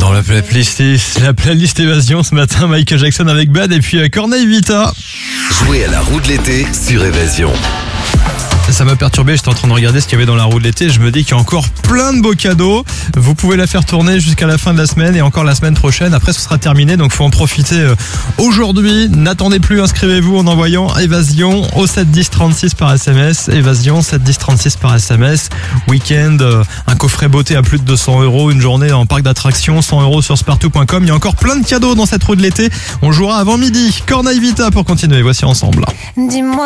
Dans la playlist Évasion ce matin, Michael Jackson avec Bad et puis Corneille Vita. Jouez à la roue de l'été sur Évasion. Ça m'a perturbé, j'étais en train de regarder ce qu'il y avait dans la roue de l'été. Je me dis qu'il y a encore plein de beaux cadeaux. Vous pouvez la faire tourner jusqu'à la fin de la semaine et encore la semaine prochaine. Après, ce sera terminé, donc faut en profiter aujourd'hui. N'attendez plus, inscrivez-vous en envoyant Évasion au 7 10 36 par SMS. Évasion 7 10 36 par SMS. Week-end, un coffret beauté à plus de 200 €, une journée en parc d'attractions, 100 € sur spartou.com. Il y a encore plein de cadeaux dans cette roue de l'été. On jouera avant midi. Corneille Vita pour continuer. Voici ensemble. Dis-moi.